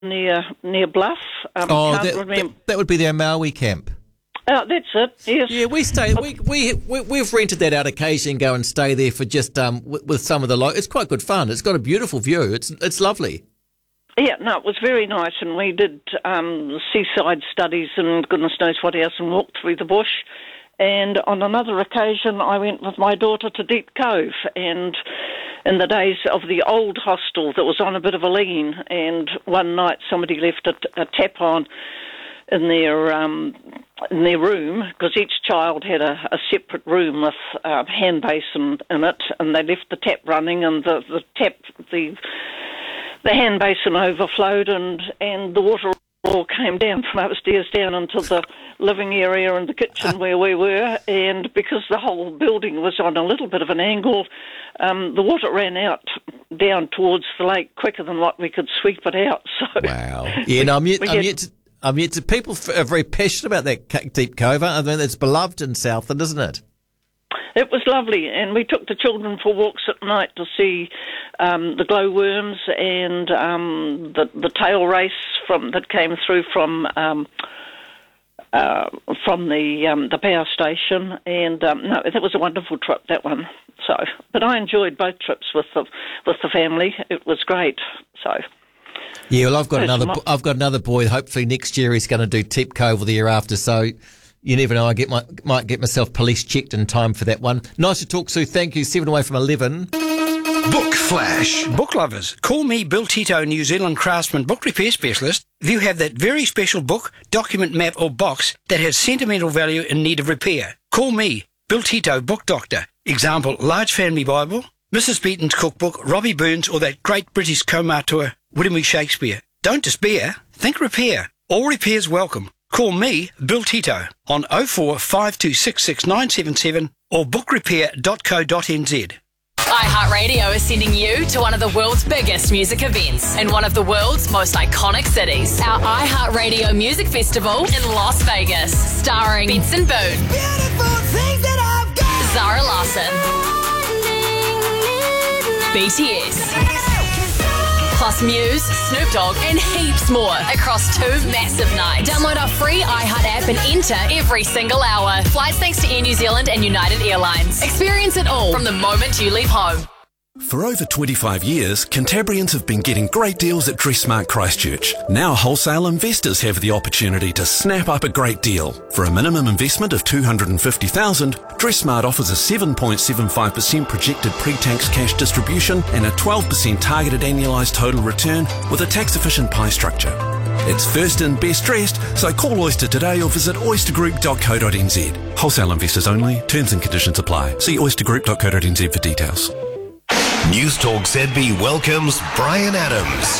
near Bluff. That would be their Maui camp. That's it. Yes. Yeah, we stay. We've rented that out occasionally and go and stay there for just with some of the It's quite good fun. It's got a beautiful view. It's lovely. Yeah, no, it was very nice, and we did seaside studies and goodness knows what else, and walked through the bush. And on another occasion, I went with my daughter to Deep Cove, and in the days of the old hostel that was on a bit of a lean, and one night somebody left a tap on in their room, because each child had a separate room with a hand basin in it, and they left the tap running, and the hand basin overflowed, and the water all came down from upstairs down into the living area and the kitchen where we were, and because the whole building was on a little bit of an angle, the water ran out down towards the lake quicker than what we could sweep it out. So wow. Yeah, no, I'm yet to people are very passionate about that Deep Cove. I mean, it's beloved in Southland, isn't it? It was lovely, and we took the children for walks at night to see the glowworms and the tail race that came through from the power station, and no, that was a wonderful trip, that one. So, but I enjoyed both trips with the family. It was great. So. Yeah, well, I've got another boy. Hopefully next year he's going to do Deep Cove or the year after. So you never know. I might get myself police checked in time for that one. Nice to talk, Sue. Thank you. 7 away from 11. Book Flash. Book lovers, call me Bill Tito, New Zealand craftsman book repair specialist. If you have that very special book, document, map or box that has sentimental value in need of repair, call me Bill Tito, book doctor. Example, Large Family Bible, Mrs. Beaton's cookbook, Robbie Burns, or that great British co-auteur William E. Shakespeare. Don't despair, think repair. All repairs welcome. Call me, Bill Tito, on 04 5266 977 or bookrepair.co.nz. iHeartRadio is sending you to one of the world's biggest music events in one of the world's most iconic cities. Our iHeartRadio Music Festival in Las Vegas, starring Benson Boone, Zara Larsson, BTS, plus Muse, Snoop Dogg, and heaps more across 2 massive nights. Download our free iHeart app and enter every single hour. Flights thanks to Air New Zealand and United Airlines. Experience it all from the moment you leave home. For over 25 years, Cantabrians have been getting great deals at Dressmart Christchurch. Now wholesale investors have the opportunity to snap up a great deal. For a minimum investment of $250,000, Dressmart offers a 7.75% projected pre-tax cash distribution and a 12% targeted annualised total return with a tax-efficient pie structure. It's first in, best dressed, so call Oyster today or visit oystergroup.co.nz. Wholesale investors only. Terms and conditions apply. See oystergroup.co.nz for details. News Talk ZB welcomes Bryan Adams.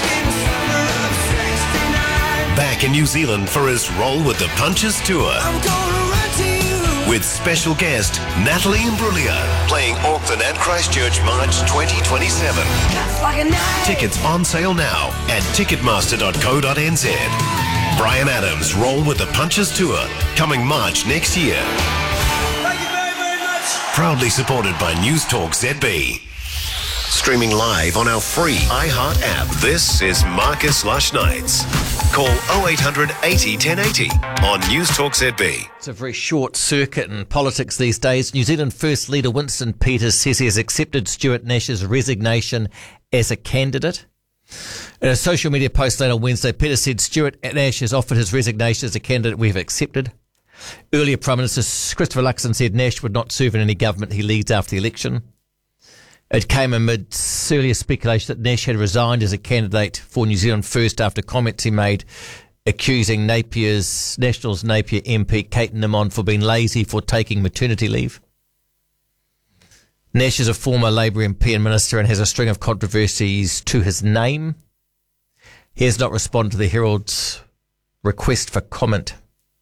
Back in New Zealand for his Roll with the Punches tour. With special guest Natalie Imbruglia, playing Auckland and Christchurch March 2027. Tickets on sale now at ticketmaster.co.nz. Bryan Adams' Roll with the Punches tour, coming March next year. Thank you very, very much. Proudly supported by News Talk ZB. Streaming live on our free iHeart app. This is Marcus Lush Nights. Call 0800 80 1080 on News Talk ZB. It's a very short circuit in politics these days. New Zealand First Leader Winston Peters says he has accepted Stuart Nash's resignation as a candidate. In a social media post late on Wednesday, Peters said Stuart Nash has offered his resignation as a candidate we have accepted. Earlier, Prime Minister Christopher Luxon said Nash would not serve in any government he leads after the election. It came amid earlier speculation that Nash had resigned as a candidate for New Zealand First after comments he made accusing Nationals Napier MP Kate Nimon for being lazy for taking maternity leave. Nash is a former Labour MP and minister and has a string of controversies to his name. He has not responded to the Herald's request for comment.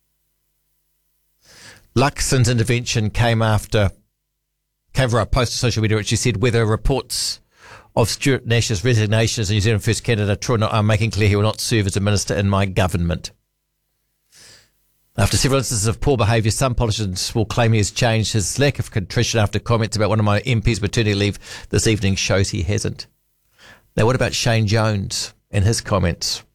Luxon's intervention came for a post on social media which she said whether reports of Stuart Nash's resignation as a New Zealand First candidate are true or not are making clear he will not serve as a minister in my government. After several instances of poor behaviour, some politicians will claim he has changed. His lack of contrition after comments about one of my MP's maternity leave this evening shows he hasn't. Now, what about Shane Jones and his comments?